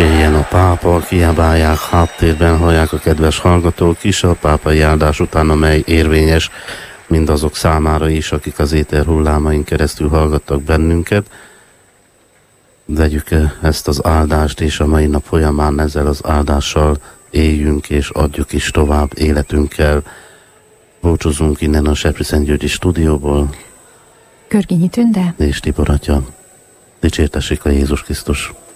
Éljen a pápa, kiabálják háttérben, hallják a kedves hallgatók is a pápai áldás után, amely érvényes mindazok számára is, akik az éter hullámain keresztül hallgattak bennünket. Vegyük ezt az áldást, és a mai nap folyamán ezzel az áldással éljünk, és adjuk is tovább életünkkel. Búcsúzunk innen a Seprűszentgyörgyi stúdióból. Körgényi Tünde És Tibor atya. Dicsértessék a Jézus Krisztus!